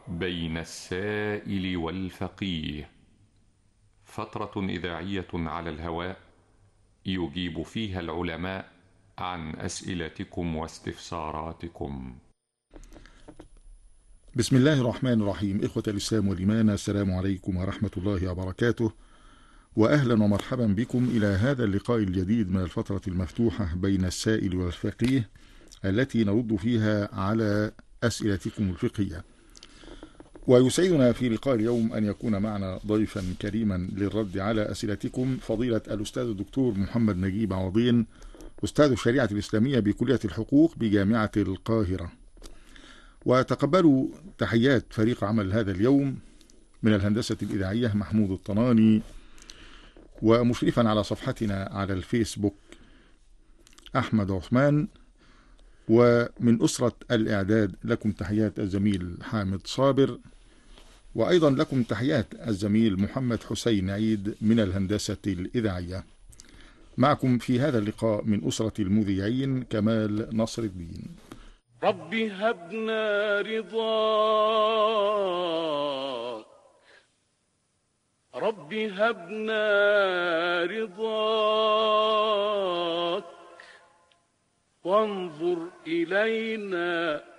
بين السائل والفقيه، فترة إذاعية على الهواء يجيب فيها العلماء عن أسئلتكم واستفساراتكم. بسم الله الرحمن الرحيم. إخوة الإسلام والإيمان، السلام عليكم ورحمة الله وبركاته، وأهلا ومرحبا بكم إلى هذا اللقاء الجديد من الفترة المفتوحة بين السائل والفقيه، التي نرد فيها على أسئلتكم الفقهية. ويسعدنا في لقاء اليوم أن يكون معنا ضيفا كريما للرد على أسئلتكم فضيلة الأستاذ الدكتور محمد نجيب عوضين، أستاذ الشريعة الإسلامية بكلية الحقوق بجامعة القاهرة. وتقبلوا تحيات فريق عمل هذا اليوم من الهندسة الإذاعية محمود الطناني، ومشرفا على صفحتنا على الفيسبوك أحمد عثمان، ومن أسرة الإعداد لكم تحيات الزميل حامد صابر، وأيضا لكم تحيات الزميل محمد حسين عيد من الهندسة الإذاعية. معكم في هذا اللقاء من أسرة المذيعين كمال نصر الدين. رب هبنا رضاك، رب هبنا رضاك، وانظر إلينا